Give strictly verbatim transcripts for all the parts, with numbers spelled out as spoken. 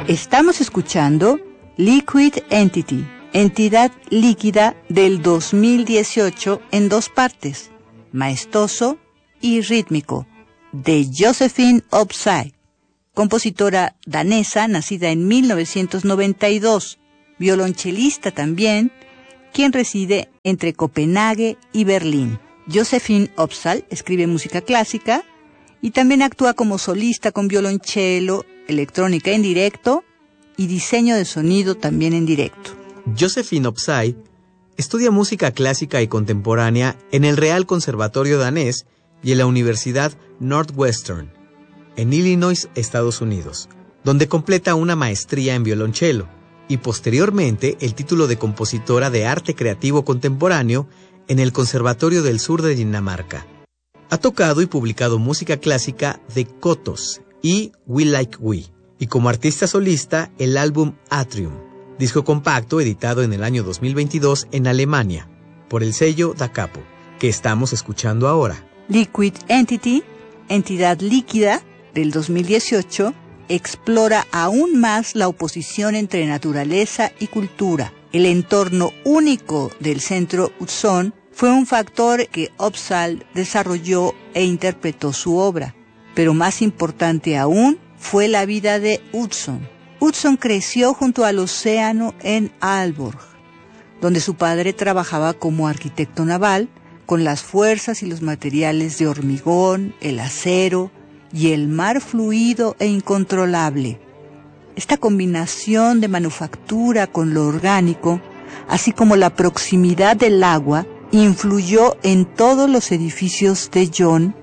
Estamos escuchando Liquid Entity, entidad líquida del dos mil dieciocho en dos partes, maestoso y rítmico, de Josephine Opsay, compositora danesa nacida en mil novecientos noventa y dos, violonchelista también, quien reside entre Copenhague y Berlín. Josephine Opsay escribe música clásica y también actúa como solista con violonchelo, electrónica en directo y diseño de sonido también en directo. Josephine Opsay estudia música clásica y contemporánea en el Real Conservatorio Danés y en la Universidad Northwestern, en Illinois, Estados Unidos, donde completa una maestría en violonchelo y posteriormente el título de compositora de arte creativo contemporáneo en el Conservatorio del Sur de Dinamarca. Ha tocado y publicado música clásica de Kotos y We Like We, y como artista solista el álbum Atrium, disco compacto editado en el año dos mil veintidós en Alemania, por el sello Da Capo, que estamos escuchando ahora. Liquid Entity, entidad líquida, del dos mil dieciocho, explora aún más la oposición entre naturaleza y cultura. El entorno único del centro Hudson fue un factor que Opsay desarrolló e interpretó su obra, pero más importante aún fue la vida de Hudson. Hudson creció junto al océano en Aalborg, donde su padre trabajaba como arquitecto naval con las fuerzas y los materiales de hormigón, el acero y el mar fluido e incontrolable. Esta combinación de manufactura con lo orgánico, así como la proximidad del agua, influyó en todos los edificios de John,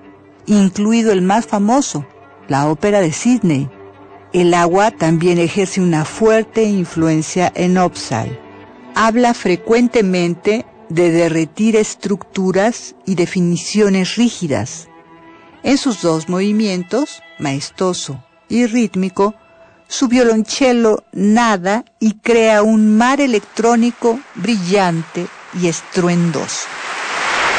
incluido el más famoso, la Ópera de Sídney. El agua también ejerce una fuerte influencia en Opsay. Habla frecuentemente de derretir estructuras y definiciones rígidas. En sus dos movimientos, maestoso y rítmico, su violonchelo nada y crea un mar electrónico brillante y estruendoso.